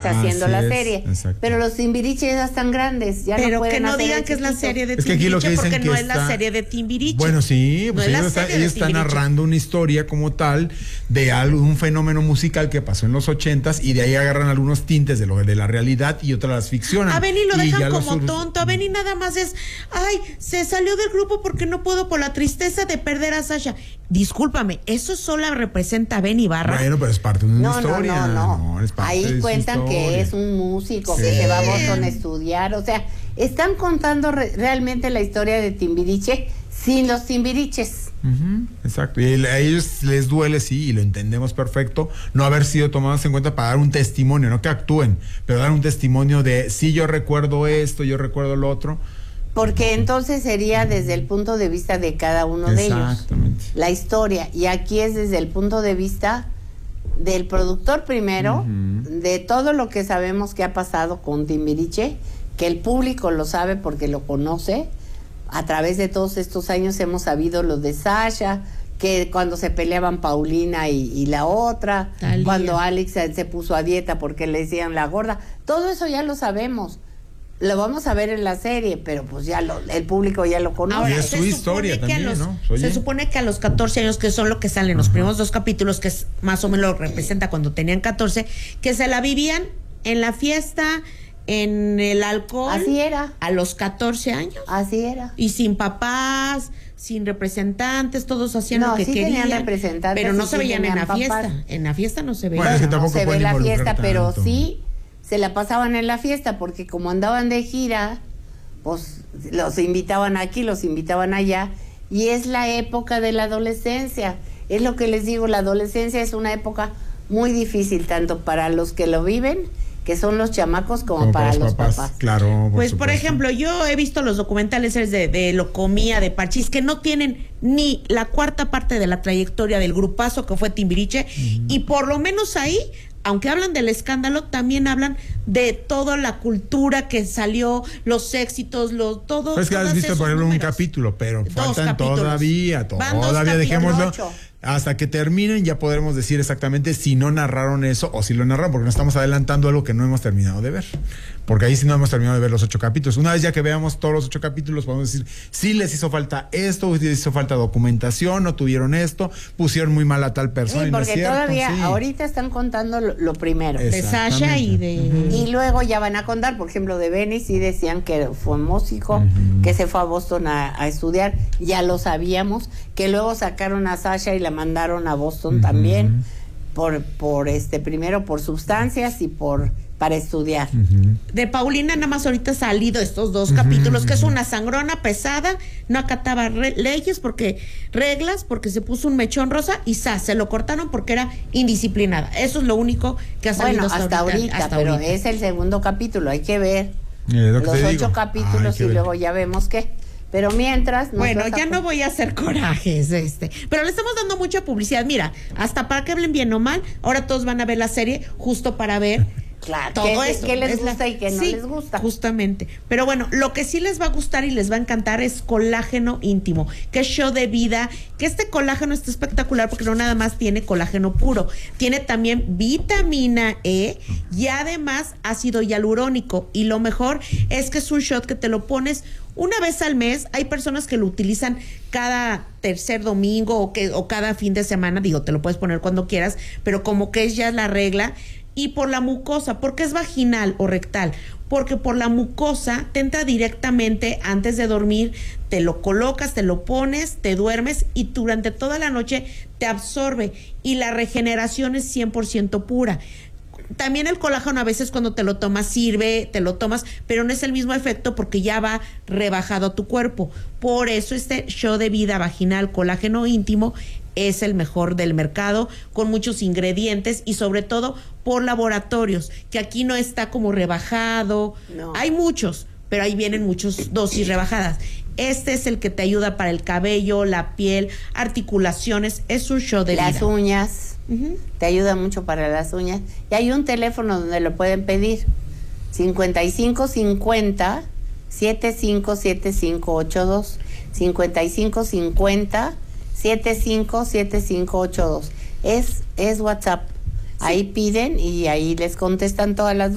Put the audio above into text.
haciendo la serie. Pero los Timbiriche ya están grandes, ya pero no pueden que no hacer digan que es la serie de Timbiriche, porque no es la serie de Timbiriche. Bueno, sí, pues no ellos están narrando una historia como tal de un fenómeno musical que pasó en los 80s, y de ahí agarran algunos tintes de la realidad y otras las ficcionan. A Benny lo dejan como tonto. A Benny nada más es, se salió del grupo porque no pudo por la tristeza de perder a Sasha. Discúlpame, eso solo representa a Benny Barra. Bueno, pero es parte de una historia. No. Ahí cuentan que es un músico que se va a Boston a estudiar. O sea, están contando realmente la historia de Timbiriche sin los Timbiriches. Exacto, y a ellos les duele, sí, y lo entendemos perfecto, no haber sido tomados en cuenta para dar un testimonio, no que actúen, pero dar un testimonio de, sí, yo recuerdo esto, yo recuerdo lo otro. Porque entonces sería desde el punto de vista de cada uno de ellos, la historia, y aquí es desde el punto de vista del productor primero, de todo lo que sabemos que ha pasado con Timbiriche, que el público lo sabe porque lo conoce. A través de todos estos años hemos sabido lo de Sasha, que cuando se peleaban Paulina y la otra, Talía, cuando Alex se puso a dieta porque le decían la gorda, todo eso ya lo sabemos. Lo vamos a ver en la serie, pero pues ya el público ya lo conoce. Ahora, es su historia también, ¿no? Se supone que a los 14 años, que son lo que salen los primeros 2 capítulos, que es más o menos lo representa cuando tenían 14, que se la vivían en la fiesta, en el alcohol. Así era. A los 14 años. Así era. Y sin papás, sin representantes, todos hacían lo que sí querían. Tenían representantes, pero no se veían en la papás. Fiesta. En la fiesta no se veían. Bueno, es que tampoco se ve la fiesta, tanto. pero sí se la pasaban en la fiesta, porque como andaban de gira, pues los invitaban aquí, los invitaban allá, y es la época de la adolescencia. Es lo que les digo, la adolescencia es una época muy difícil, tanto para los que lo viven, que son los chamacos, como para los papás. Claro, pues por ejemplo, yo he visto los documentales de Locomía, de Parchís, que no tienen ni la cuarta parte de la trayectoria del grupazo que fue Timbiriche, y por lo menos ahí, aunque hablan del escándalo, también hablan de toda la cultura que salió, los éxitos, todo. Pues que has visto, por ejemplo, un capítulo, pero faltan todavía, dejémoslo. Hasta que terminen ya podremos decir exactamente si no narraron eso o si lo narraron, porque no estamos adelantando algo que no hemos terminado de ver. Porque ahí sí no hemos terminado de ver los 8 capítulos. Una vez ya que veamos todos los 8 capítulos, podemos decir, sí les hizo falta esto, les hizo falta documentación, no tuvieron esto, pusieron muy mal a tal persona. Sí, porque no es cierto, todavía ahorita están contando lo primero. De Sasha y de... Y luego ya van a contar, por ejemplo, de Benny, sí decían que fue músico, que se fue a Boston a estudiar, ya lo sabíamos, que luego sacaron a Sasha y la mandaron a Boston también, primero por sustancias y para estudiar. De Paulina nada más ahorita ha salido estos 2 capítulos, que es una sangrona pesada, no acataba reglas porque se puso un mechón rosa y se lo cortaron porque era indisciplinada. Eso es lo único que ha salido hasta ahorita. Pero es el segundo capítulo, hay que ver los 8 capítulos y luego ya vemos qué. Pero mientras... Bueno, ya no voy a hacer corajes, pero le estamos dando mucha publicidad. Mira, hasta para que hablen bien o mal, ahora todos van a ver la serie justo para ver todo esto. ¿Qué les gusta y qué no les gusta? Justamente. Pero bueno, lo que sí les va a gustar y les va a encantar es Colágeno Íntimo, que es show de vida, que este colágeno está espectacular porque no nada más tiene colágeno puro, tiene también vitamina E y además ácido hialurónico, y lo mejor es que es un shot que te lo pones una vez al mes. Hay personas que lo utilizan cada tercer domingo o cada fin de semana, te lo puedes poner cuando quieras, pero como que es ya la regla. Y por la mucosa, porque es vaginal o rectal, porque por la mucosa te entra directamente antes de dormir, te lo colocas, te lo pones, te duermes y durante toda la noche te absorbe, y la regeneración es 100% pura. También el colágeno a veces cuando te lo tomas te lo tomas, pero no es el mismo efecto porque ya va rebajado a tu cuerpo. Por eso este show de vida vaginal Colágeno Íntimo es el mejor del mercado, con muchos ingredientes y sobre todo por laboratorios, que aquí no está como rebajado. No. Hay muchos, pero ahí vienen muchas dosis rebajadas. Este es el que te ayuda para el cabello, la piel, articulaciones. Es un show de vida. Las uñas. Te ayuda mucho para las uñas. Y hay un teléfono donde lo pueden pedir. 5550 757582. 5550 757582. Es WhatsApp. Sí. Ahí piden y ahí les contestan todas las dudas.